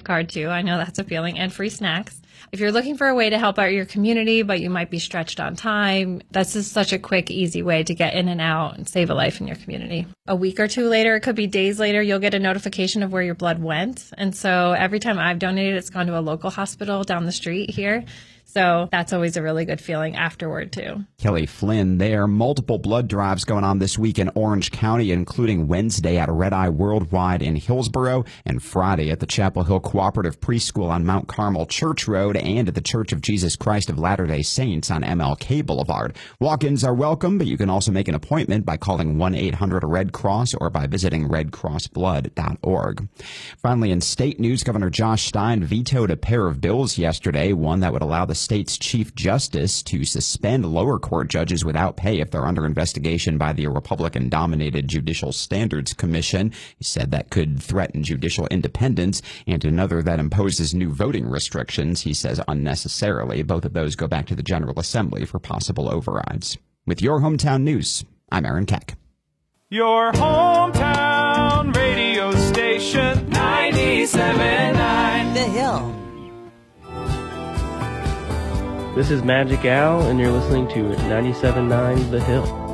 card too. I know that's a feeling, and free snacks. If you're looking for a way to help out your community, but you might be stretched on time, that's just such a quick, easy way to get in and out and save a life in your community. A week or two later, it could be days later, you'll get a notification of where your blood went. And so every time I've donated, it's gone to a local hospital down the street here. So that's always a really good feeling afterward, too. Kelly Flynn there. Multiple blood drives going on this week in Orange County, including Wednesday at Red Eye Worldwide in Hillsboro and Friday at the Chapel Hill Cooperative Preschool on Mount Carmel Church Road and at the Church of Jesus Christ of Latter-day Saints on MLK Boulevard. Walk-ins are welcome, but you can also make an appointment by calling 1-800-RED-CROSS or by visiting redcrossblood.org. Finally, in state news, Governor Josh Stein vetoed a pair of bills yesterday, one that would allow the state's chief justice to suspend lower court judges without pay if they're under investigation by the Republican-dominated Judicial Standards Commission. He said that could threaten judicial independence, and another that imposes new voting restrictions, he says unnecessarily. Both of those go back to the General Assembly for possible overrides. With your hometown news, I'm Aaron Keck. Your hometown radio station, 97.9 The Hill. This is Magic Al, and you're listening to 97.9 The Hill.